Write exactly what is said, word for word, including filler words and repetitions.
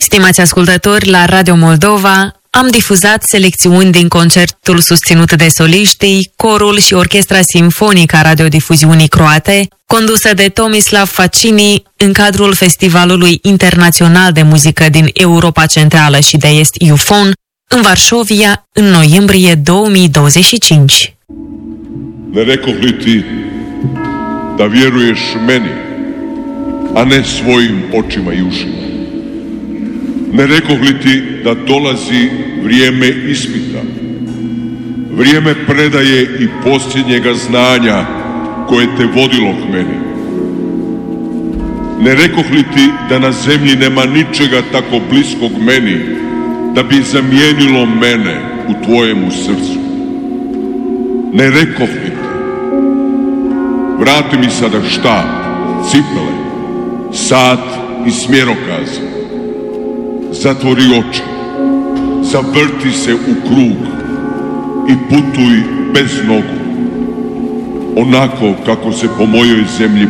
Stimați ascultători, la Radio Moldova am difuzat selecțiuni din concertul susținut de soliștii, corul și orchestra simfonică a radiodifuziunii croate, condusă de Tomislav Facini în cadrul Festivalului Internațional de Muzică din Europa Centrală și de Est Eufon, în Varșovia, în noiembrie două mii douăzeci și cinci. Ne rekoh li ti da vjeruješ meni, a ne svojim očima i ušima? Ne rekoh li ti da dolazi vrijeme ispita, vrijeme predaje i posljednjega znanja koje te vodilo k meni? Ne rekoh li ti da na zemlji nema ničega tako bliskog meni da bi zamijenilo mene u tvojemu srcu? Ne rekoh li ti? Vrati mi sada štap, cipele, sat i smjerokaz. Zatvori oči, zavrti se u krug i putuj bez nogu, onako kako se po mojoj zemlji